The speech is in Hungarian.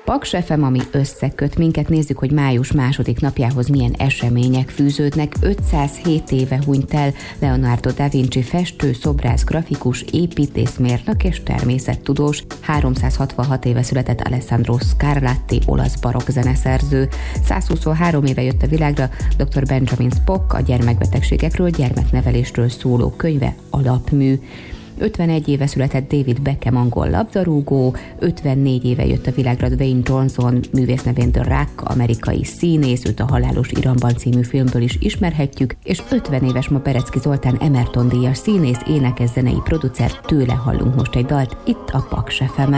Paks FM, ami összeköt minket, nézzük, hogy május 2. napjához milyen események fűződnek. 507 éve hunyt el Leonardo da Vinci festő, szobrász, grafikus, építészmérnök és természettudós. 366 éve született Alessandro Scarlatti, olasz barokk zeneszerző. 123 éve jött a világra dr. Benjamin Spock, a gyermekbetegségekről, gyermeknevelésről szóló könyve alapmű. 51 éve született David Beckham, angol labdarúgó, 54 éve jött a világra Dwayne Johnson, művész nevén The Rock, amerikai színész, őt a Halálos Iramban című filmből is ismerhetjük, és 50 éves ma Perecki Zoltán Emerton díjas színész, énekes, zenei producer, tőle hallunk most egy dalt itt a Paks FM-en.